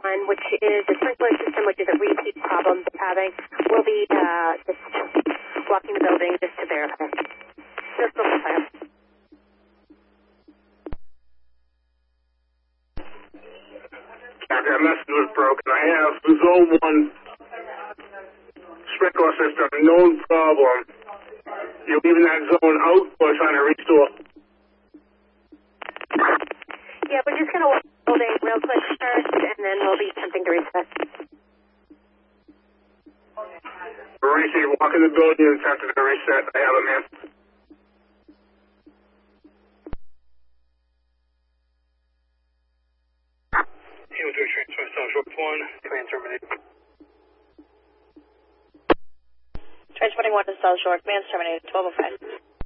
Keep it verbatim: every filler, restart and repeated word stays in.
one, which is the sprinkler system, which is a repeat problem they're having. We'll be uh, just walking the building just to verify. Just go fire. That message was broken. I have the zone one sprinkler system, no problem. You're leaving that zone out or trying to restore? Yeah, we're just going to walk the building real quick first, and then we'll be attempting to reset. Maurice, walk in the building and attempting to reset. I have a man. Halo two transfer South Short one, command terminated. Transporting one to South Shore, command terminated, twelve oh five.